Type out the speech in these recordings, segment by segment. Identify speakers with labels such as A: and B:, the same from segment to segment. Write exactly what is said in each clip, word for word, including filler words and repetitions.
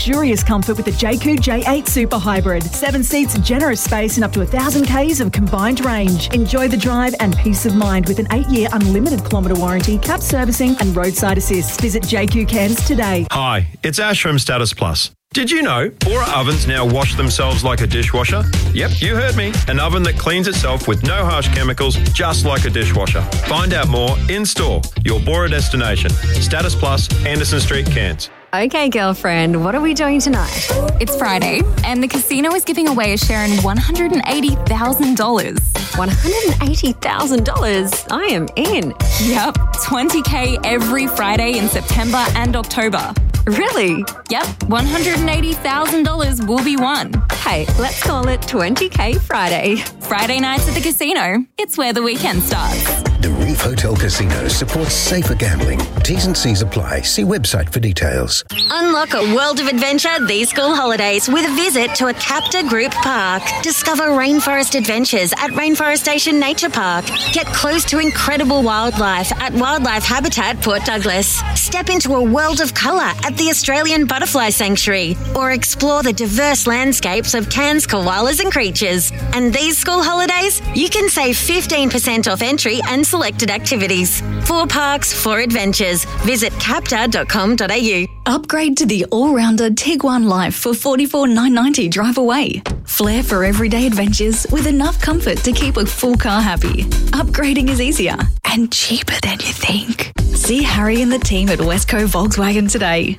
A: Luxurious comfort with the J Q J eight Super Hybrid. Seven seats, generous space and up to one thousand kays of combined range. Enjoy the drive and peace of mind with an eight-year unlimited kilometre warranty, cap servicing and roadside assist. Visit J Q Cairns today.
B: Hi, it's Ash from Status Plus. Did you know Aura ovens now wash themselves like a dishwasher? Yep, you heard me. An oven that cleans itself with no harsh chemicals, just like a dishwasher. Find out more in-store. Your Bora destination. Status Plus, Anderson Street, Cairns.
C: Okay, girlfriend, what are we doing tonight?
D: It's Friday, and the casino is giving away a share in one hundred eighty thousand dollars.
C: one hundred eighty thousand dollars? I am in.
D: Yep, twenty K every Friday in September and October.
C: Really?
D: Yep, one hundred eighty thousand dollars will be won.
C: Hey, let's call it twenty K Friday.
D: Friday nights at the casino. It's where the weekend starts.
E: The Reef Hotel Casino supports safer gambling. T's and C's apply. See website for details.
F: Unlock a world of adventure these school holidays with a visit to a Capta Group Park. Discover rainforest adventures at Rainforest Station Nature Park. Get close to incredible wildlife at Wildlife Habitat Port Douglas. Step into a world of colour at the Australian Butterfly Sanctuary, or explore the diverse landscapes of Cairns koalas and creatures. And these school holidays, you can save fifteen percent off entry and selected activities. Four parks, four adventures. Visit capta dot com dot a u.
G: Upgrade to the all-rounder Tiguan Life for forty-four thousand nine hundred ninety dollars drive away. Flair for everyday adventures with enough comfort to keep a full car happy. Upgrading is easier and cheaper than you think. See Harry and the team at Westco Volkswagen today.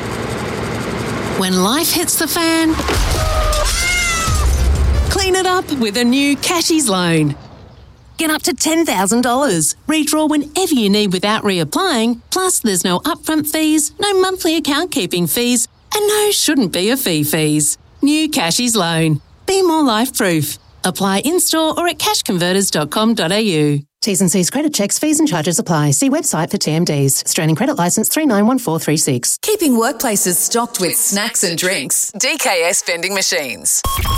H: When life hits the fan, clean it up with a new Cashies loan. Get up to ten thousand dollars. Redraw whenever you need without reapplying. Plus, there's no upfront fees, no monthly account keeping fees, and no shouldn't be a fee fees. New Cashies loan. Be more life-proof. Apply in-store or at cash converters dot com dot a u.
I: T's and C's credit checks, fees and charges apply. See website for T M Ds. Australian Credit Licence three nine one four three six.
J: Keeping workplaces stocked with snacks and drinks. D K S Vending Machines.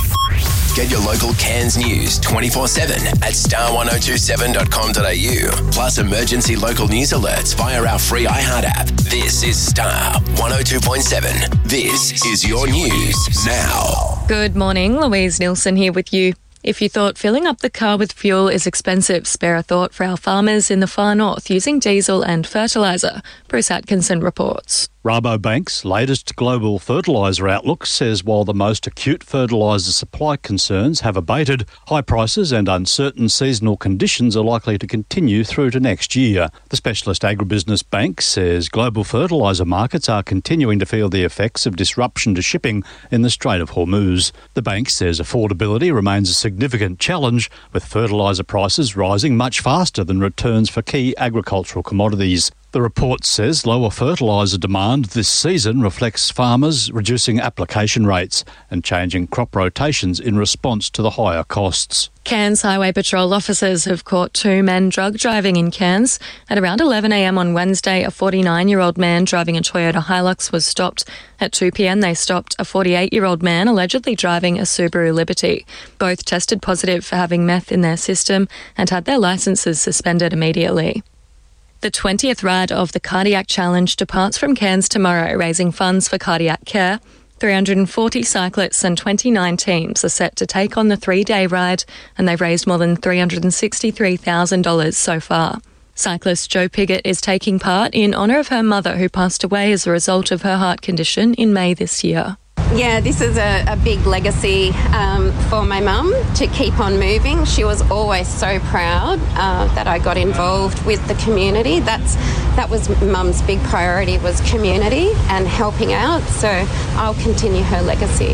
K: Get your local Cairns news twenty-four seven at star one oh two seven dot com dot a u. Plus emergency local news alerts via our free iHeart app. This is Star one oh two point seven. This is your news now.
L: Good morning, Louise Nielsen here with you. If you thought filling up the car with fuel is expensive, spare a thought for our farmers in the far north using diesel and fertiliser. Bruce Atkinson reports.
M: Rabobank's latest global fertiliser outlook says while the most acute fertiliser supply concerns have abated, high prices and uncertain seasonal conditions are likely to continue through to next year. The specialist agribusiness bank says global fertiliser markets are continuing to feel the effects of disruption to shipping in the Strait of Hormuz. The bank says affordability remains a significant challenge, with fertiliser prices rising much faster than returns for key agricultural commodities. The report says lower fertiliser demand this season reflects farmers reducing application rates and changing crop rotations in response to the higher costs.
L: Cairns Highway Patrol officers have caught two men drug driving in Cairns. At around eleven a m on Wednesday, a forty-nine-year-old man driving a Toyota Hilux was stopped. At two p m they stopped a forty-eight-year-old man allegedly driving a Subaru Liberty. Both tested positive for having meth in their system and had their licences suspended immediately. The twentieth ride of the Cardiac Challenge departs from Cairns tomorrow, raising funds for cardiac care. three hundred forty cyclists and twenty-nine teams are set to take on the three-day ride, and they've raised more than three hundred sixty-three thousand dollars so far. Cyclist Jo Piggott is taking part in honour of her mother, who passed away as a result of her heart condition in May this year.
N: Yeah, this is a, a big legacy um, for my mum to keep on moving. She was always so proud uh, that I got involved with the community. That's that was mum's big priority, was community and helping out. So I'll continue her legacy.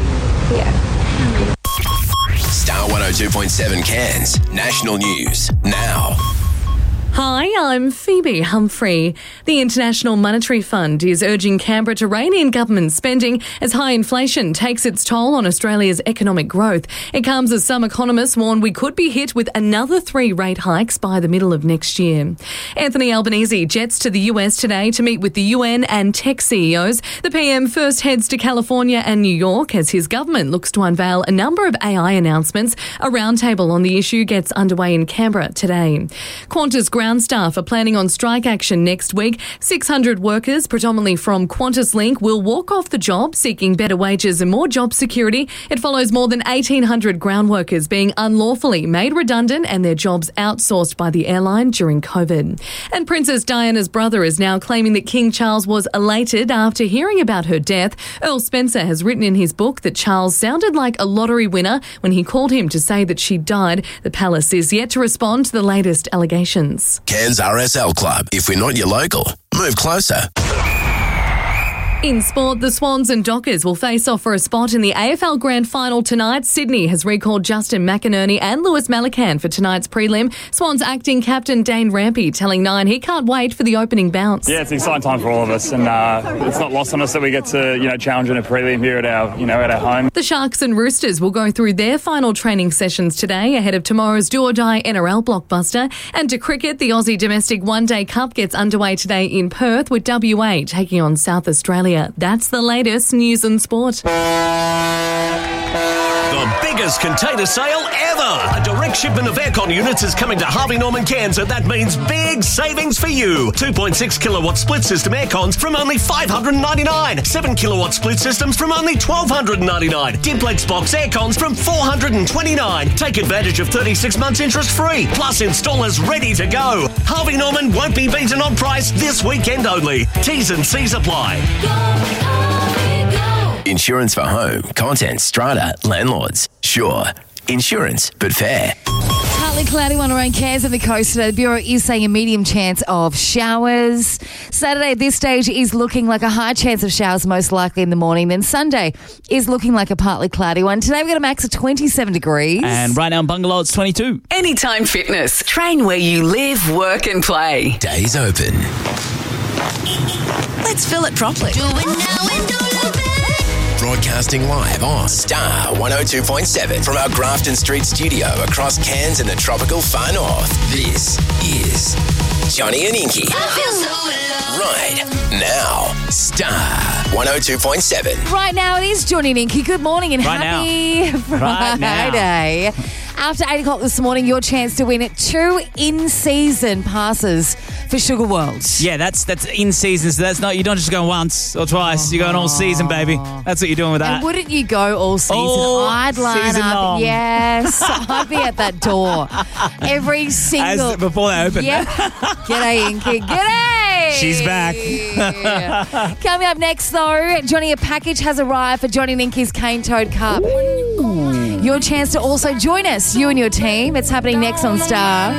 N: Yeah.
K: Star one oh two point seven Cairns National News now.
O: Hi, I'm Phoebe Humphrey. The International Monetary Fund is urging Canberra to rein in government spending as high inflation takes its toll on Australia's economic growth. It comes as some economists warn we could be hit with another three rate hikes by the middle of next year. Anthony Albanese jets to the U S today to meet with the U N and tech C E Os. The P M first heads to California and New York as his government looks to unveil a number of A I announcements. A roundtable on the issue gets underway in Canberra today. Qantas ground staff are planning on strike action next week. six hundred workers, predominantly from Qantas Link, will walk off the job, seeking better wages and more job security. It follows more than eighteen hundred ground workers being unlawfully made redundant and their jobs outsourced by the airline during COVID. And Princess Diana's brother is now claiming that King Charles was elated after hearing about her death. Earl Spencer has written in his book that Charles sounded like a lottery winner when he called him to say that she died. The palace is yet to respond to the latest allegations.
K: Cairns R S L Club. If we're not your local, move closer.
O: In sport, the Swans and Dockers will face off for a spot in the A F L Grand Final tonight. Sydney has recalled Justin McInerney and Lewis Malacan for tonight's prelim. Swans acting captain Dane Rampy telling Nine he can't wait for the opening bounce.
P: Yeah, it's an exciting time for all of us, and uh, it's not lost on us that we get to, you know, challenge in a prelim here at our, you know, at our home.
O: The Sharks and Roosters will go through their final training sessions today ahead of tomorrow's do-or-die N R L blockbuster. And to cricket, the Aussie Domestic One Day Cup gets underway today in Perth with W A taking on South Australia. That's the latest news and sport.
Q: The biggest container sale ever! A direct shipment of aircon units is coming to Harvey Norman Cairns, and that means big savings for you. two point six kilowatt split system aircons from only five hundred ninety-nine dollars. seven kilowatt split systems from only one thousand two hundred ninety-nine dollars. Dimplex box aircons from four hundred twenty-nine dollars. Take advantage of thirty-six months interest free, plus installers ready to go. Harvey Norman won't be beaten on price this weekend only. T's and C's apply.
K: Insurance for home, contents, strata, landlords. Sure, insurance, but fair.
R: Partly cloudy one around Cairns and the coast today. The Bureau is saying a medium chance of showers. Saturday at this stage is looking like a high chance of showers, most likely in the morning. Then Sunday is looking like a partly cloudy one. Today we've got a max of twenty-seven degrees.
S: And right now in Bungalow it's twenty-two.
J: Anytime Fitness. Train where you live, work and play.
K: Days open.
J: Let's fill it properly. Do it now and do it.
K: Broadcasting live on Star one oh two point seven from our Grafton Street studio across Cairns and the tropical far north. This is Johnny and Inky. Right now, Star one oh two point seven.
R: Right now it is Johnny and Inky. Good morning and
S: right
R: happy
S: now.
R: Friday.
S: Right now.
R: After eight o'clock this morning, your chance to win two in-season passes for Sugar World.
S: Yeah, that's that's in season, so that's not, you don't just go once or twice, you're going all season, baby. That's what you're doing with that.
R: And wouldn't you go all season?
S: All
R: I'd line
S: season
R: up.
S: long.
R: Yes, I'd be at that door every single.
S: As, before they open.
R: Yep. G'day, Inky. G'day.
S: She's back.
R: Coming up next, though, Johnny, a package has arrived for Johnny and Inky's Cane Toad Cup. Ooh. Your chance to also join us, you and your team. It's happening next on Star.